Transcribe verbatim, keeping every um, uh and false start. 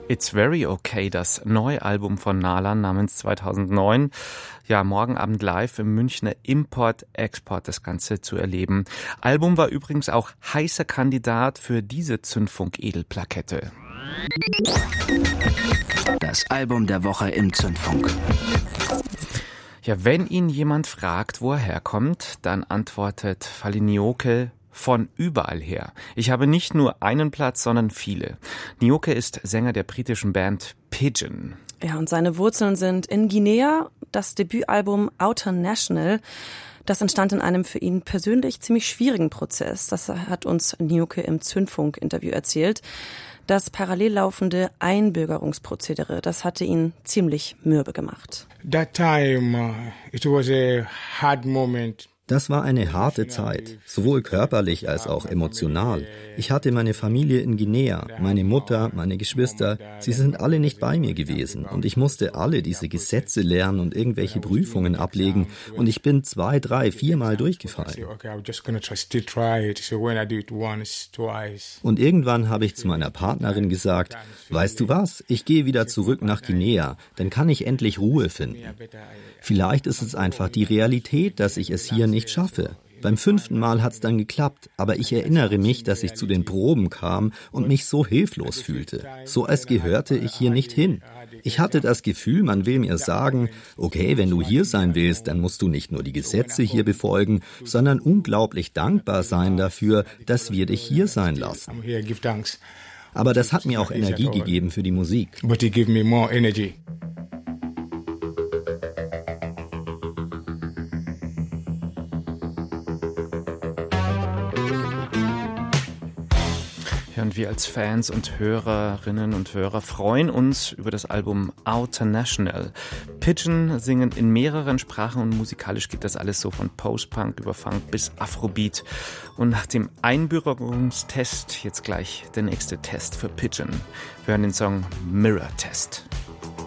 It's Very Okay, das neue Album von Nala namens zweitausendneun. Ja, morgen Abend live im Münchner Import-Export das Ganze zu erleben. Album war übrigens auch heißer Kandidat für diese Zündfunk-Edelplakette. Das Album der Woche im Zündfunk. Ja, wenn ihn jemand fragt, wo er herkommt, dann antwortet Fali Nioke: von überall her. Ich habe nicht nur einen Platz, sondern viele. Nioke ist Sänger der britischen Band Pigeon. Ja, und seine Wurzeln sind in Guinea. Das Debütalbum Outer National, das entstand in einem für ihn persönlich ziemlich schwierigen Prozess. Das hat uns Nioke im Zündfunk-Interview erzählt. Das parallel laufende Einbürgerungsprozedere, das hatte ihn ziemlich mürbe gemacht. That time, uh, it was a hard moment. Das war eine harte Zeit, sowohl körperlich als auch emotional. Ich hatte meine Familie in Guinea, meine Mutter, meine Geschwister, sie sind alle nicht bei mir gewesen und ich musste alle diese Gesetze lernen und irgendwelche Prüfungen ablegen und ich bin zwei, drei, viermal durchgefallen. Und irgendwann habe ich zu meiner Partnerin gesagt, weißt du was, ich gehe wieder zurück nach Guinea, dann kann ich endlich Ruhe finden. Vielleicht ist es einfach die Realität, dass ich es hier nicht nicht schaffe. Beim fünften Mal hat's dann geklappt, aber ich erinnere mich, dass ich zu den Proben kam und mich so hilflos fühlte. So als gehörte ich hier nicht hin. Ich hatte das Gefühl, man will mir sagen, okay, wenn du hier sein willst, dann musst du nicht nur die Gesetze hier befolgen, sondern unglaublich dankbar sein dafür, dass wir dich hier sein lassen. Aber das hat mir auch Energie gegeben für die Musik. But it gave me more energy. Und wir als Fans und Hörerinnen und Hörer freuen uns über das Album Outer National. Pigeon singen in mehreren Sprachen und musikalisch geht das alles so von Post-Punk über Funk bis Afrobeat. Und nach dem Einbürgerungstest jetzt gleich der nächste Test für Pigeon. Wir hören den Song Mirror Test.